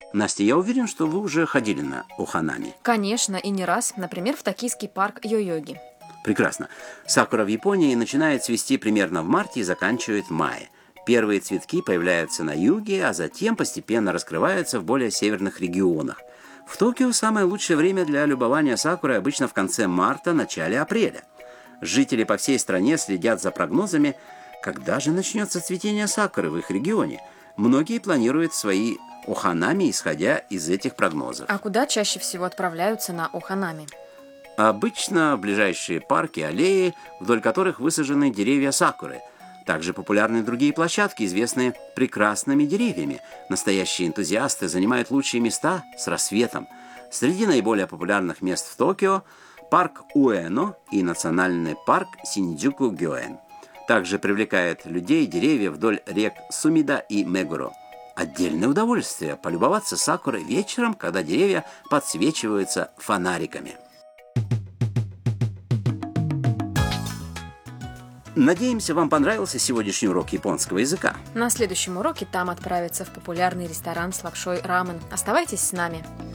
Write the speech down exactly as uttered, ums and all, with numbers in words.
Настя, я уверен, что вы уже ходили на оханами. Конечно, и не раз. Например, в токийский парк Йойоги. Прекрасно. Сакура в Японии начинает цвести примерно в марте и заканчивает в мае. Первые цветки появляются на юге, а затем постепенно раскрываются в более северных регионах. В Токио самое лучшее время для любования сакурой обычно в конце марта, начале апреля. Жители по всей стране следят за прогнозами, когда же начнется цветение сакуры в их регионе. Многие планируют свои оханами, исходя из этих прогнозов. А куда чаще всего отправляются на оханами? Обычно в ближайшие парки, аллеи, вдоль которых высажены деревья сакуры. Также популярны другие площадки, известные прекрасными деревьями. Настоящие энтузиасты занимают лучшие места с рассветом. Среди наиболее популярных мест в Токио – парк Уэно и национальный парк Синдзюку-гёэн. Также привлекают людей деревья вдоль рек Сумида и Мегуро. Отдельное удовольствие – полюбоваться сакурой вечером, когда деревья подсвечиваются фонариками. Надеемся, вам понравился сегодняшний урок японского языка. На следующем уроке там отправиться в популярный ресторан с лапшой рамен. Оставайтесь с нами.